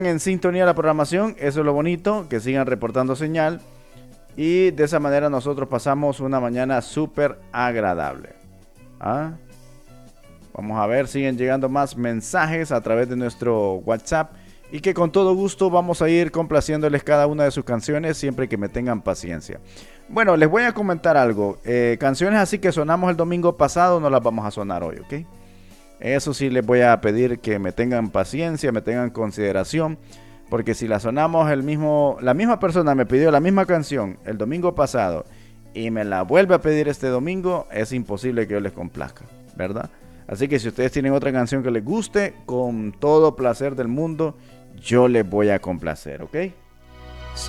en sintonía de la programación, eso es lo bonito, que sigan reportando señal y de esa manera nosotros pasamos una mañana súper agradable. ¿Ah? Vamos a ver, siguen llegando más mensajes a través de nuestro WhatsApp y que con todo gusto vamos a ir complaciéndoles cada una de sus canciones siempre que me tengan paciencia. Bueno, les voy a comentar algo. Canciones así que sonamos el domingo pasado no las vamos a sonar hoy, ¿ok? Eso sí les voy a pedir que me tengan paciencia, me tengan consideración, porque si la sonamos la misma persona me pidió la misma canción el domingo pasado y me la vuelve a pedir este domingo, es imposible que yo les complazca, ¿verdad? Así que si ustedes tienen otra canción que les guste, con todo placer del mundo, yo les voy a complacer, ¿ok?